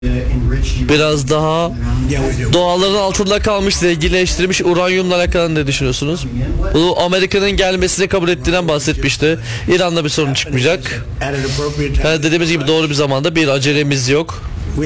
Biraz daha doğaların altında kalmış, zenginleştirilmiş uranyumla alakalı ne düşünüyorsunuz? Bu Amerika'nın gelmesini kabul ettiğinden bahsetmişti. İran'da bir sorun çıkmayacak. Yani dediğimiz gibi doğru bir zamanda, bir acelemiz yok.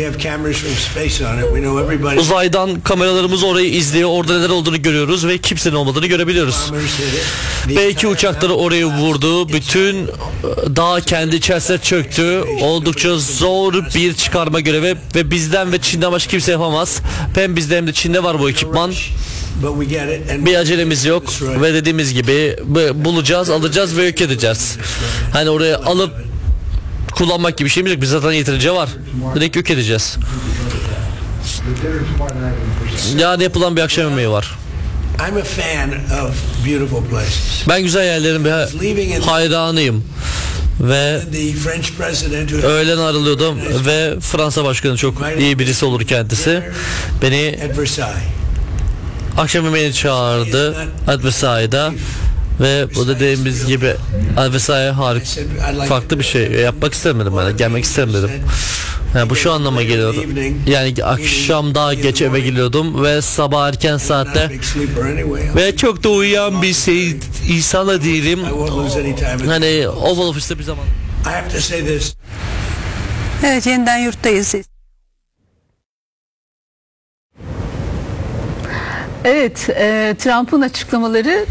Uzaydan kameralarımız orayı izliyor. Orada neler olduğunu görüyoruz ve kimsenin olmadığını görebiliyoruz. Belki uçakları oraya vurdu. Bütün dağ kendi içerisine çöktü. Oldukça zor bir çıkarma görevi ve bizden ve Çin'den başka kimse yapamaz. Hem bizde hem de Çin'de var bu ekipman. Bir acelemiz yok ve dediğimiz gibi bulacağız, alacağız ve yok edeceğiz. Hani oraya alıp kullanmak gibi bir şeyimiz yok. Biz zaten yeterince var. Direkt yok edeceğiz. Yani yapılan bir akşam yemeği var. Ben güzel yerlerin bir hayranıyım. Ve öğlen ayrılıyordum ve Fransa Başkanı çok iyi birisi olur kendisi. Beni akşam yemeğine çağırdı Versailles'da. Ve bu dediğimiz gibi Versailles harika, farklı bir şey. Yapmak istemedim ben. Gelmek istemedim. Yani bu şu anlama geliyor. Yani akşam daha geç eve geliyordum ve sabah erken saatte ve çok da uyuyan bir insana değilim. Hani Oval Office'te bir zaman. Evet, yeniden yurttayız. Evet, Trump'ın açıklamaları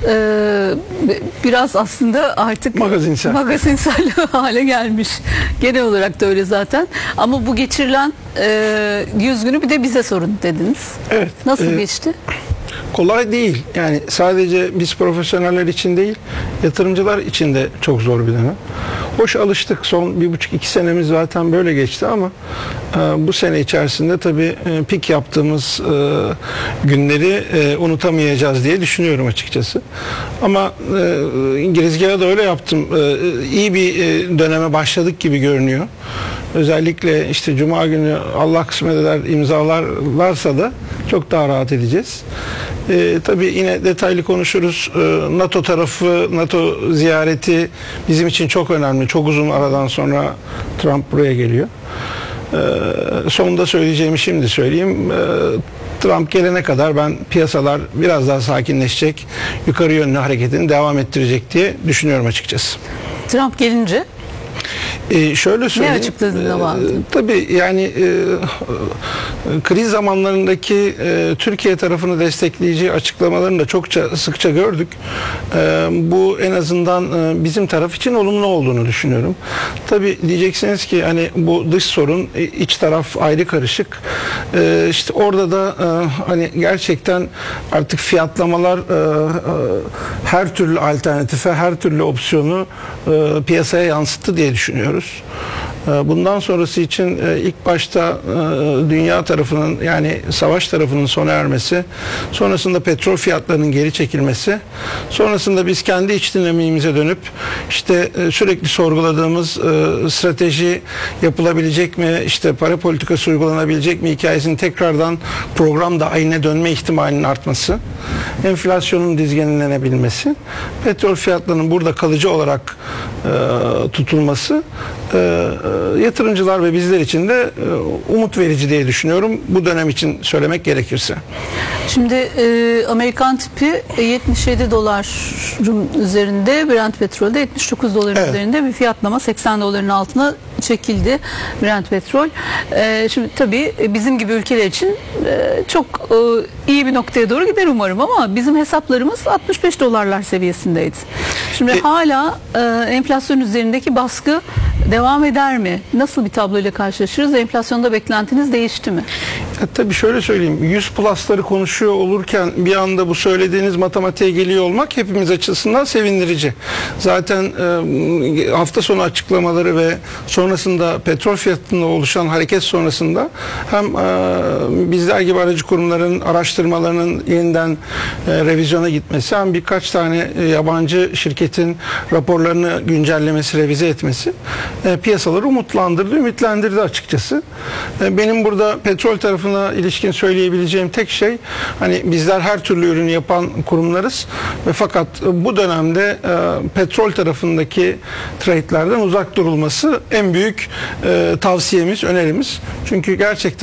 biraz aslında artık magazinsel hale gelmiş. Genel olarak da öyle zaten. Ama bu geçirilen 100 günü bir de bize sorun dediniz. Evet. Nasıl geçti? Kolay değil. Yani sadece biz profesyoneller için değil, yatırımcılar için de çok zor bir dönem. Hoş alıştık. Son 1,5-2 senemiz zaten böyle geçti ama bu sene içerisinde tabii pik yaptığımız günleri unutamayacağız diye düşünüyorum açıkçası. Ama girizgahı da öyle yaptım. İyi bir döneme başladık gibi görünüyor. Özellikle işte Cuma günü Allah kısmet eder imzalarlarsa da çok daha rahat edeceğiz. Tabii yine detaylı konuşuruz. NATO tarafı, NATO ziyareti bizim için çok önemli. Çok uzun aradan sonra Trump buraya geliyor. Sonunda söyleyeceğimi şimdi söyleyeyim. Trump gelene kadar ben piyasalar biraz daha sakinleşecek, yukarı yönlü hareketini devam ettirecek diye düşünüyorum açıkçası. Trump gelince? Şöyle söyleyeyim. Ne açıkladığına bağlı? Tabii yani kriz zamanlarındaki Türkiye tarafını destekleyici açıklamalarını da çokça sıkça gördük. Bu en azından bizim taraf için olumlu olduğunu düşünüyorum. Tabii diyeceksiniz ki hani bu dış sorun, iç taraf ayrı karışık. İşte orada da hani gerçekten artık fiyatlamalar her türlü alternatife, her türlü opsiyonu piyasaya yansıttı diye düşünüyoruz. Bundan sonrası için ilk başta dünya tarafının, yani savaş tarafının sona ermesi, sonrasında petrol fiyatlarının geri çekilmesi, sonrasında biz kendi iç dinamiğimize dönüp işte sürekli sorguladığımız strateji yapılabilecek mi, işte para politikası uygulanabilecek mi hikayesinin tekrardan program dahiline dönme ihtimalinin artması, enflasyonun dizginlenebilmesi, petrol fiyatlarının burada kalıcı olarak tutulması yatırımcılar ve bizler için de umut verici diye düşünüyorum. Bu dönem için söylemek gerekirse. Şimdi Amerikan tipi 77 doların üzerinde, Brent petrolde 79 doların üzerinde bir fiyatlama, 80 doların altına çekildi Brent petrol. Şimdi tabii bizim gibi ülkeler için çok iyi bir noktaya doğru gider umarım ama bizim hesaplarımız 65 dolarlar seviyesindeydi. Şimdi hala enflasyon üzerindeki baskı devam eder mi? Nasıl bir tabloyla karşılaşırız? Enflasyonda beklentiniz değişti mi? Tabii şöyle söyleyeyim. 100 plus'ları konuşuyor olurken bir anda bu söylediğiniz matematiğe geliyor olmak hepimiz açısından sevindirici. Zaten hafta sonu açıklamaları ve sonrasında petrol fiyatında oluşan hareket sonrasında hem bizler gibi aracı kurumların araştırmalarının yeniden revizyona gitmesi, hem birkaç tane yabancı şirketin raporlarını güncellemesi, revize etmesi piyasaları umutlandırdı, ümitlendirdi açıkçası. Benim burada petrol tarafına ilişkin söyleyebileceğim tek şey, hani bizler her türlü ürünü yapan kurumlarız ve fakat bu dönemde petrol tarafındaki trade'lerden uzak durulması en büyük tavsiyemiz, önerimiz. Çünkü gerçekten